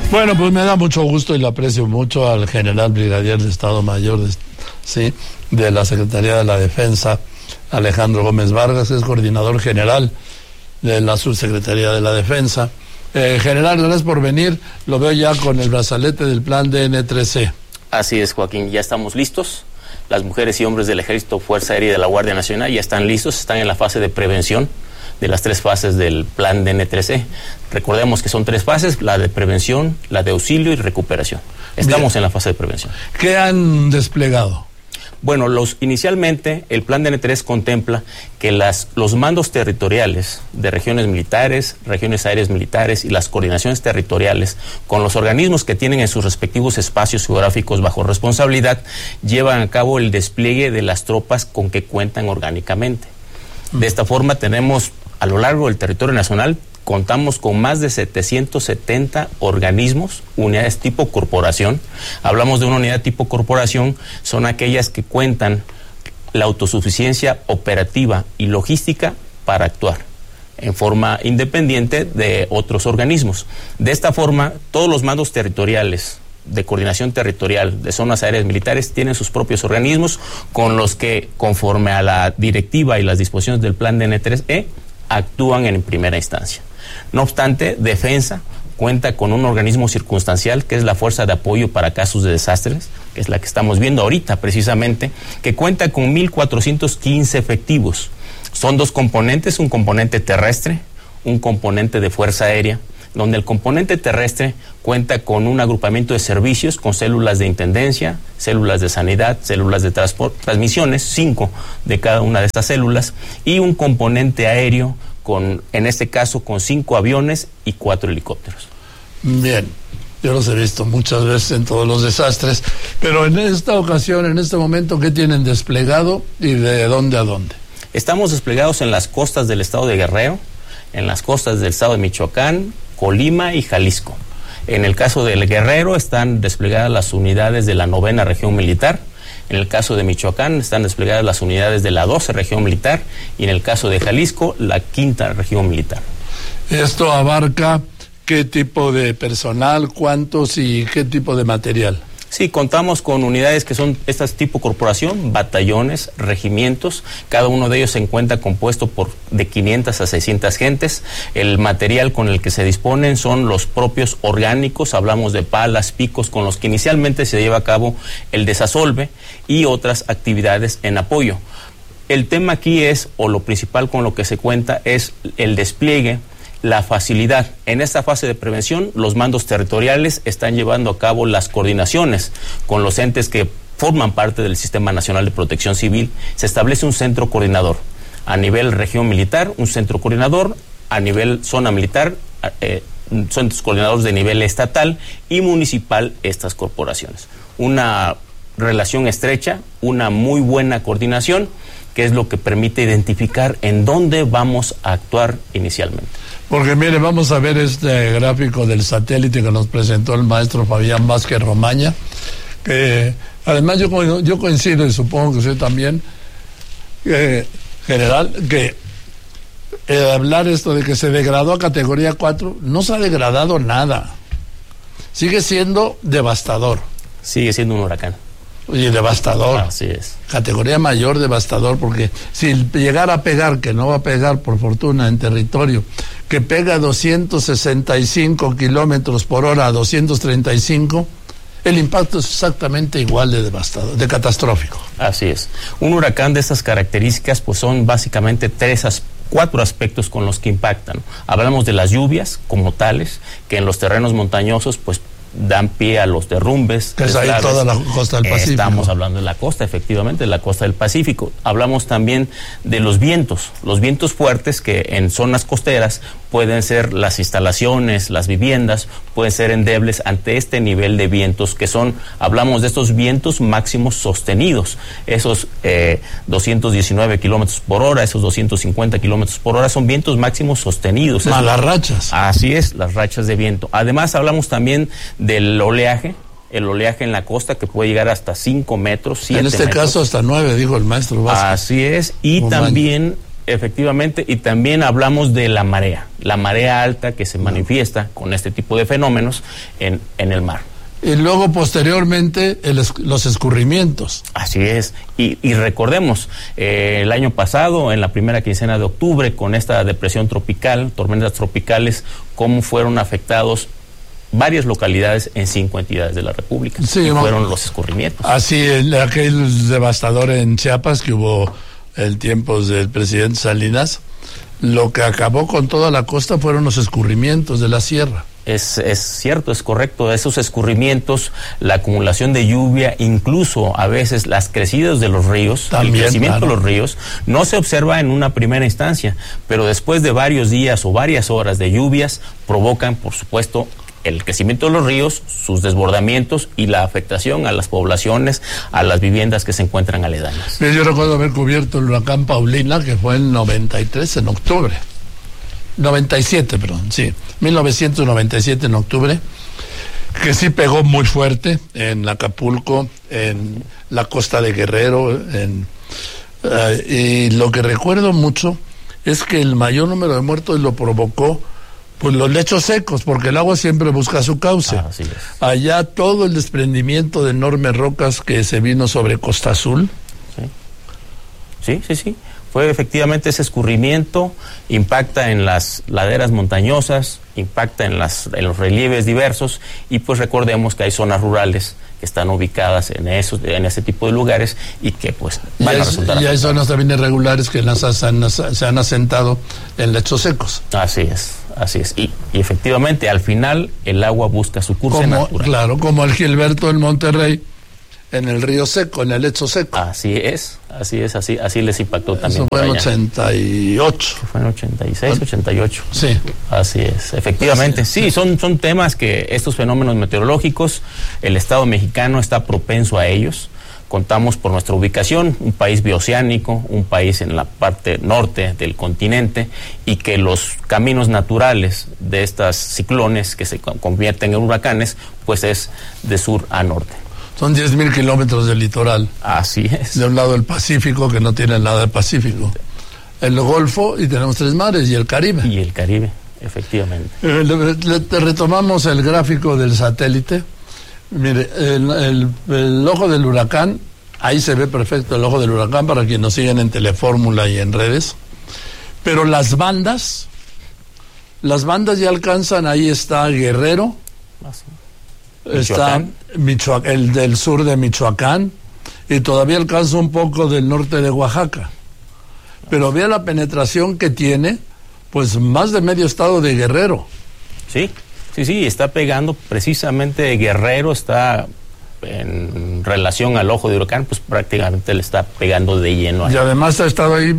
Bueno, pues me da mucho gusto y le aprecio mucho al general brigadier de Estado Mayor de la Secretaría de la Defensa, Alejandro Gómez Vargas, es coordinador general de la Subsecretaría de la Defensa. General, gracias por venir. Lo veo ya con el brazalete del plan DN3C. Así es, Joaquín, ya estamos listos. Las mujeres y hombres del Ejército, Fuerza Aérea y de la Guardia Nacional ya están listos, están en la fase de prevención de las 3 fases del plan DN3C. Recordemos que son 3 fases, la de prevención, la de auxilio y recuperación. Estamos en la fase de prevención. ¿Qué han desplegado? Bueno, inicialmente el plan DN3 contempla que los mandos territoriales de regiones militares, regiones aéreas militares y las coordinaciones territoriales con los organismos que tienen en sus respectivos espacios geográficos bajo responsabilidad llevan a cabo el despliegue de las tropas con que cuentan orgánicamente. De esta forma tenemos a lo largo del territorio nacional, contamos con más de 770 organismos, unidades tipo corporación. Hablamos de una unidad tipo corporación, son aquellas que cuentan la autosuficiencia operativa y logística para actuar en forma independiente de otros organismos. De esta forma, todos los mandos territoriales de coordinación territorial de zonas aéreas militares tienen sus propios organismos con los que, conforme a la directiva y las disposiciones del plan DN3E, actúan en primera instancia. No obstante, Defensa cuenta con un organismo circunstancial que es la Fuerza de Apoyo para Casos de Desastres, que es la que estamos viendo ahorita precisamente, que cuenta con 1,415 efectivos. Son 2 componentes, un componente terrestre, un componente de Fuerza Aérea, donde el componente terrestre cuenta con un agrupamiento de servicios con células de intendencia, células de sanidad, células de transmisiones, 5 de cada una de estas células, y un componente aéreo en este caso con 5 aviones y 4 helicópteros. Bien, yo los he visto muchas veces en todos los desastres, pero en esta ocasión, en este momento, ¿qué tienen desplegado y de dónde a dónde? Estamos desplegados en las costas del estado de Guerrero, en las costas del estado de Michoacán, Colima y Jalisco. En el caso del Guerrero están desplegadas las unidades de la 9ª Región Militar. En el caso de Michoacán están desplegadas las unidades de la 12 Región Militar y en el caso de Jalisco la 5ª Región Militar. ¿Esto abarca qué tipo de personal, cuántos y qué tipo de material? Sí, contamos con unidades que son estas tipo corporación, batallones, regimientos. Cada uno de ellos se encuentra compuesto de 500 a 600 gentes. El material con el que se disponen son los propios orgánicos. Hablamos de palas, picos, con los que inicialmente se lleva a cabo el desasolve y otras actividades en apoyo. El tema aquí es, o lo principal con lo que se cuenta, es el despliegue, la facilidad. En esta fase de prevención, los mandos territoriales están llevando a cabo las coordinaciones con los entes que forman parte del Sistema Nacional de Protección Civil. Se establece un centro coordinador a nivel región militar, un centro coordinador a nivel zona militar, centros coordinadores de nivel estatal y municipal, estas corporaciones. Una relación estrecha, una muy buena coordinación, que es lo que permite identificar en dónde vamos a actuar inicialmente. Porque mire, vamos a ver este gráfico del satélite que nos presentó el maestro Fabián Vázquez Romaña, que además yo coincido y supongo que usted también, general, que hablar esto de que se degradó a categoría 4, no se ha degradado nada, sigue siendo devastador. Sigue siendo un huracán. Y devastador. Así es. Categoría mayor, devastador, porque si llegara a pegar, que no va a pegar por fortuna en territorio, que pega 265 kilómetros por hora a 235, el impacto es exactamente igual de devastador, de catastrófico. Así es. Un huracán de estas características, pues son básicamente 4 aspectos con los que impactan. Hablamos de las lluvias como tales, que en los terrenos montañosos, pues dan pie a los derrumbes. Que es ahí toda la costa del Pacífico. Estamos hablando de la costa, efectivamente, de la costa del Pacífico. Hablamos también de los vientos fuertes que en zonas costeras pueden ser las instalaciones, las viviendas, pueden ser endebles ante este nivel de vientos que hablamos de estos vientos máximos sostenidos. Esos 219 kilómetros por hora, esos 250 kilómetros por hora son vientos máximos sostenidos. Las rachas. Así es, las rachas de viento. Además, hablamos también del oleaje, el oleaje en la costa que puede llegar hasta 5 metros, 7 metros. En este caso hasta 9, dijo el maestro Vázquez. Así es, y también Efectivamente, y también hablamos de la marea alta que se manifiesta con este tipo de fenómenos en el mar. Y luego posteriormente los escurrimientos. Así es, y recordemos, el año pasado, en la primera quincena de octubre, con esta depresión tropical, tormentas tropicales, cómo fueron afectados varias localidades en 5 entidades de la República. Sí, fueron los escurrimientos. Así, aquel devastador en Chiapas que hubo en tiempos del presidente Salinas, lo que acabó con toda la costa fueron los escurrimientos de la sierra. Es cierto, es correcto. Esos escurrimientos, la acumulación de lluvia, incluso a veces las crecidas de los ríos, también, el crecimiento de los ríos, no se observa en una primera instancia, pero después de varios días o varias horas de lluvias, provocan, por supuesto, el crecimiento de los ríos, sus desbordamientos y la afectación a las poblaciones, a las viviendas que se encuentran aledañas. Yo recuerdo haber cubierto el huracán Paulina, que fue en 93, en octubre. 97, perdón, sí, 1997 en octubre, que sí pegó muy fuerte en Acapulco, en la costa de Guerrero, y lo que recuerdo mucho es que el mayor número de muertos lo provocó pues los lechos secos, porque el agua siempre busca su cauce. Así es. Allá todo el desprendimiento de enormes rocas que se vino sobre Costa Azul. Sí. Fue efectivamente ese escurrimiento, impacta en las laderas montañosas, impacta en los relieves diversos, y pues recordemos que hay zonas rurales que están ubicadas en ese tipo de lugares y que pues van a resultar. Y hay zonas también irregulares que se han asentado en lechos secos. Así es. Y efectivamente al final el agua busca su curso natural. Claro, como el Gilberto en Monterrey, en el río seco, en el lecho seco. Así les impactó también. Eso fue en 88. Fue en 86, 88. Sí. Así es, efectivamente. Sí, son temas que estos fenómenos meteorológicos, el Estado mexicano está propenso a ellos. Contamos por nuestra ubicación, un país bioceánico, un país en la parte norte del continente, y que los caminos naturales de estos ciclones que se convierten en huracanes, pues es de sur a norte. Son 10,000 kilómetros de litoral. Así es. De un lado el Pacífico, que no tiene nada de Pacífico. El Golfo, y tenemos 3 mares, y el Caribe. Y el Caribe, efectivamente. Retomamos el gráfico del satélite. Mire, el ojo del huracán, ahí se ve perfecto el ojo del huracán para quienes nos siguen en Telefórmula y en redes. Pero las bandas ya alcanzan, ahí está Guerrero. Está el del sur de Michoacán, y todavía alcanza un poco del norte de Oaxaca. Pero vea la penetración que tiene, pues más de medio estado de Guerrero. Sí, está pegando precisamente Guerrero, está en relación al ojo de huracán, pues prácticamente le está pegando de lleno ahí. Y además ha estado ahí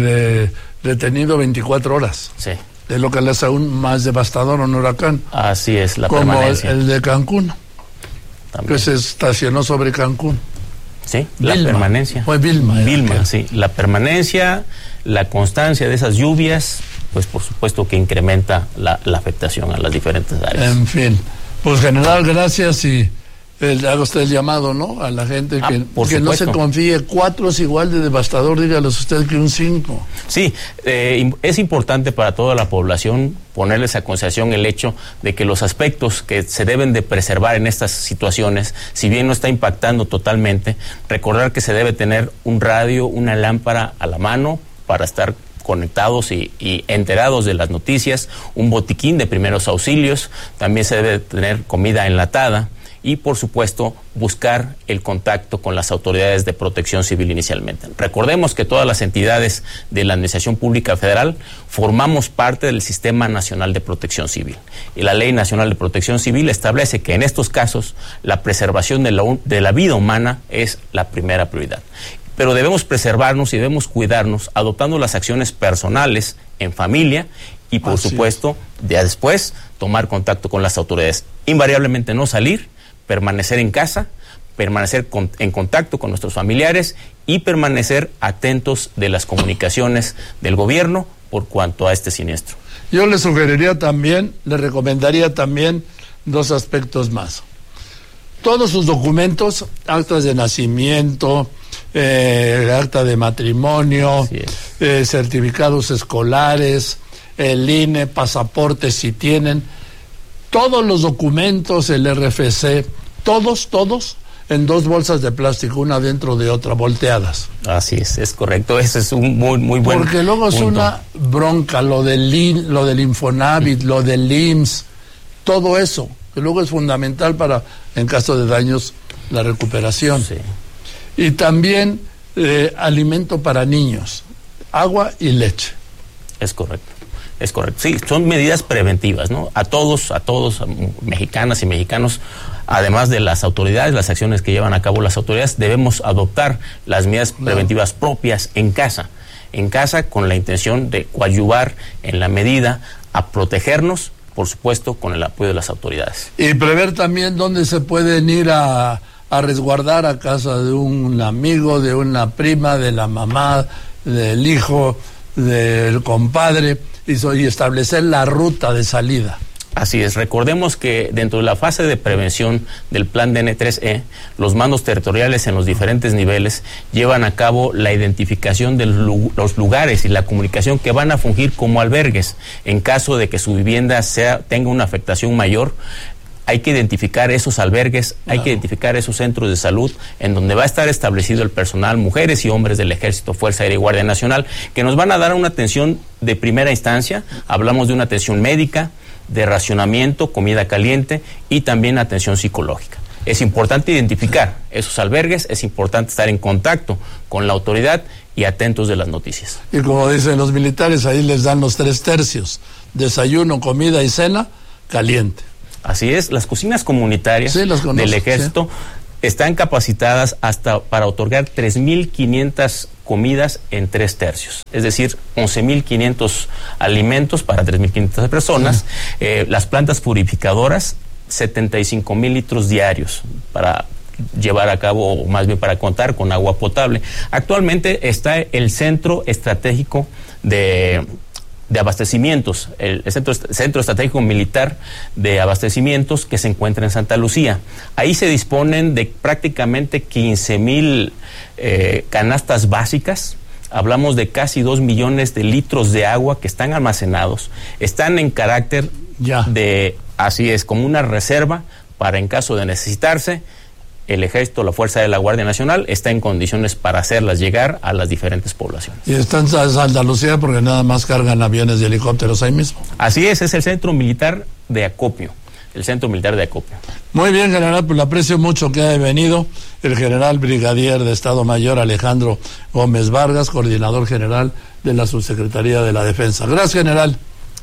detenido 24 horas. Sí. De lo que le hace aún más devastador un huracán. Así es, la como permanencia. el de Cancún, también, que se estacionó sobre Cancún. Sí, la permanencia. Fue Vilma. Sí, la permanencia, la constancia de esas lluvias, pues por supuesto que incrementa la afectación a las diferentes áreas. En fin, pues general, gracias, y haga usted el llamado, ¿no? A la gente que no se confíe. 4 es igual de devastador, dígalos usted, que un 5. Sí, es importante para toda la población ponerles a consideración el hecho de que los aspectos que se deben de preservar en estas situaciones, si bien no está impactando totalmente, recordar que se debe tener un radio, una lámpara a la mano para estar conectados y enterados de las noticias, un botiquín de primeros auxilios, también se debe tener comida enlatada, y por supuesto buscar el contacto con las autoridades de protección civil inicialmente. Recordemos que todas las entidades de la Administración Pública Federal formamos parte del Sistema Nacional de Protección Civil, y la Ley Nacional de Protección Civil establece que en estos casos la preservación de la vida humana es la primera prioridad. Pero debemos preservarnos y debemos cuidarnos adoptando las acciones personales en familia, y por supuesto ya después tomar contacto con las autoridades. Invariablemente no salir, permanecer en casa, permanecer en contacto con nuestros familiares y permanecer atentos de las comunicaciones del gobierno por cuanto a este siniestro. Yo le recomendaría también 2 aspectos más. Todos sus documentos, actas de nacimiento, acta de matrimonio, certificados escolares, el INE, pasaportes si tienen, todos los documentos, el RFC, todos en 2 bolsas de plástico, una dentro de otra, volteadas. Así es correcto, ese es un muy buen porque luego punto. Es una bronca lo del Infonavit, lo del IMSS, todo eso, que luego es fundamental para, en caso de daños, la recuperación. Sí. Y también alimento para niños, agua y leche. Es correcto. Sí, son medidas preventivas, ¿no? A todos, mexicanas y mexicanos, además de las autoridades, las acciones que llevan a cabo las autoridades, debemos adoptar las medidas preventivas propias en casa con la intención de coadyuvar en la medida a protegernos, por supuesto, con el apoyo de las autoridades. Y prever también dónde se pueden ir a resguardar, a casa de un amigo, de una prima, de la mamá, del hijo, del compadre, y establecer la ruta de salida. Así es, recordemos que dentro de la fase de prevención del plan DN3E, los mandos territoriales en los diferentes niveles llevan a cabo la identificación de los lugares y la comunicación que van a fungir como albergues. En caso de que su vivienda tenga una afectación mayor, hay que identificar esos albergues, hay que identificar esos centros de salud en donde va a estar establecido el personal, mujeres y hombres del Ejército, Fuerza Aérea y Guardia Nacional, que nos van a dar una atención de primera instancia. Hablamos de una atención médica, de racionamiento, comida caliente y también atención psicológica. Es importante identificar esos albergues, es importante estar en contacto con la autoridad y atentos de las noticias. Y como dicen los militares, ahí les dan los 3/3, desayuno, comida y cena, caliente. Así es, las cocinas comunitarias del Ejército están capacitadas hasta para otorgar 3.500 comidas en 3/3, es decir, 11.500 alimentos para 3.500 personas. Las plantas purificadoras, 75.000 litros diarios para llevar a cabo, o más bien para contar con agua potable. Actualmente está el Centro Estratégico de abastecimientos, el Centro Estratégico Militar de Abastecimientos, que se encuentra en Santa Lucía. Ahí se disponen de prácticamente 15,000 canastas básicas. Hablamos de casi 2 millones de litros de agua que están almacenados. Están en carácter de, así es, como una reserva para, en caso de necesitarse, el Ejército, la Fuerza de la Guardia Nacional está en condiciones para hacerlas llegar a las diferentes poblaciones. Y están en Santa Lucía porque nada más cargan aviones y helicópteros ahí mismo. Así es el Centro Militar de Acopio, el Centro Militar de Acopio. Muy bien, general, pues le aprecio mucho que haya venido el general brigadier de Estado Mayor Alejandro Gómez Vargas, coordinador general de la Subsecretaría de la Defensa. Gracias, general.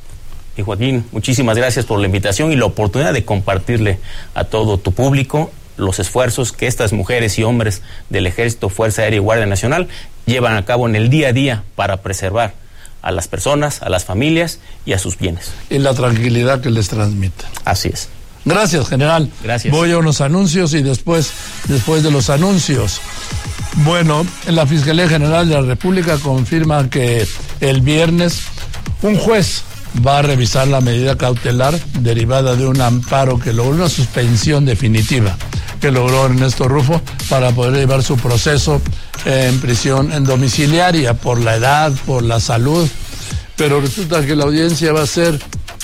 Y Joaquín, muchísimas gracias por la invitación y la oportunidad de compartirle a todo tu público los esfuerzos que estas mujeres y hombres del Ejército, Fuerza Aérea y Guardia Nacional llevan a cabo en el día a día para preservar a las personas, a las familias y a sus bienes. Y la tranquilidad que les transmite. Así es. Gracias, general. Gracias. Voy a unos anuncios y después de los anuncios. Bueno, la Fiscalía General de la República confirma que el viernes un juez va a revisar la medida cautelar derivada de un amparo que logró, una suspensión definitiva que logró Ernesto Rufo para poder llevar su proceso en prisión en domiciliaria por la edad, por la salud, pero resulta que la audiencia va a ser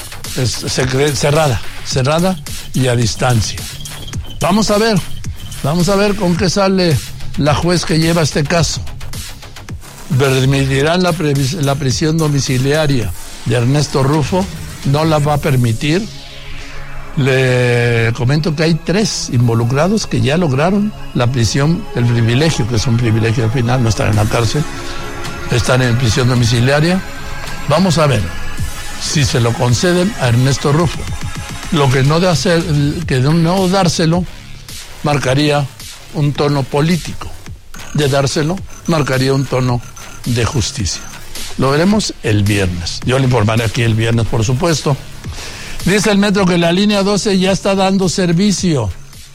cerrada y a distancia. Vamos a ver con qué sale la juez que lleva este caso. ¿Permitirán la prisión domiciliaria de Ernesto Rufo? ¿No la va a permitir? Le comento que hay 3 involucrados que ya lograron la prisión, el privilegio, que es un privilegio al final, no están en la cárcel, están en prisión domiciliaria. Vamos a ver si se lo conceden a Ernesto Rufo. Lo que no dárselo marcaría un tono político. De dárselo marcaría un tono de justicia. Lo veremos el viernes. Yo le informaré aquí el viernes, por supuesto. Dice el metro que la línea 12 ya está dando servicio.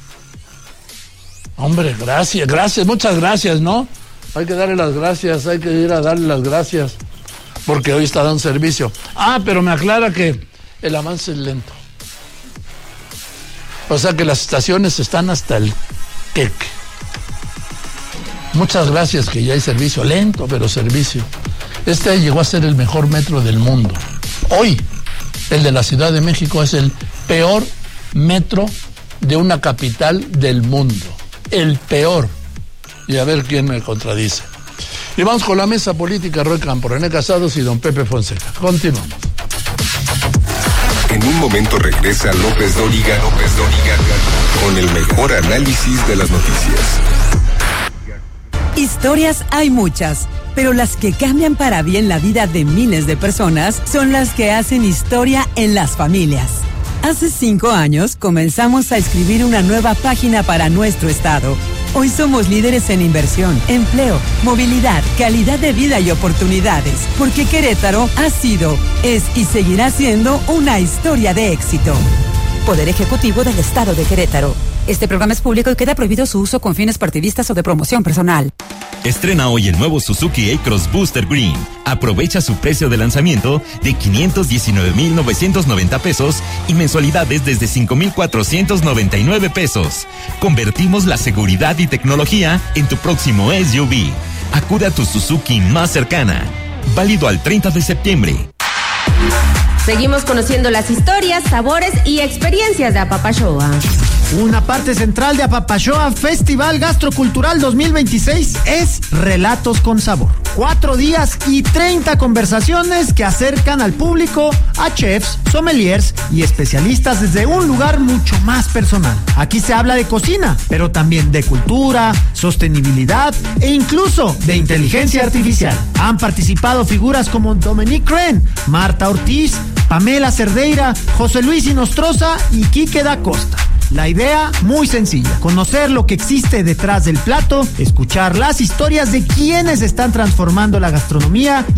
Hombre, gracias, muchas gracias, ¿no? Hay que darle las gracias, hay que ir a darle las gracias, porque hoy está dando servicio. Pero me aclara que el avance es lento. O sea que las estaciones están hasta el queque. Muchas gracias que ya hay servicio, lento pero servicio. Este llegó a ser el mejor metro del mundo. Hoy, el de la Ciudad de México es el peor metro de una capital del mundo. El peor. Y a ver quién me contradice. Y vamos con la mesa política, Roy Campo, René Casados y don Pepe Fonseca. Continuamos. En un momento regresa López Dóriga con el mejor análisis de las noticias. Historias hay muchas, pero las que cambian para bien la vida de miles de personas son las que hacen historia en las familias. Hace 5 años comenzamos a escribir una nueva página para nuestro estado. Hoy somos líderes en inversión, empleo, movilidad, calidad de vida y oportunidades, porque Querétaro ha sido, es y seguirá siendo una historia de éxito. Poder Ejecutivo del Estado de Querétaro. Este programa es público y queda prohibido su uso con fines partidistas o de promoción personal. Estrena hoy el nuevo Suzuki A-Cross Booster Green. Aprovecha su precio de lanzamiento de 519,990 pesos y mensualidades desde 5,499 pesos. Convertimos la seguridad y tecnología en tu próximo SUV. Acude a tu Suzuki más cercana. Válido al 30 de septiembre. Seguimos conociendo las historias, sabores y experiencias de Apapashoa. Una parte central de Apapashoa Festival Gastrocultural 2026 es Relatos con Sabor. 4 días y 30 conversaciones que acercan al público a chefs, sommeliers y especialistas desde un lugar mucho más personal. Aquí se habla de cocina, pero también de cultura, sostenibilidad e incluso de inteligencia artificial. Han participado figuras como Dominique Crenn, Marta Ortiz, Pamela Cerdeira, José Luis Inostroza y Quique da Costa. La idea, muy sencilla, conocer lo que existe detrás del plato, escuchar las historias de quienes están transformando la gastronomía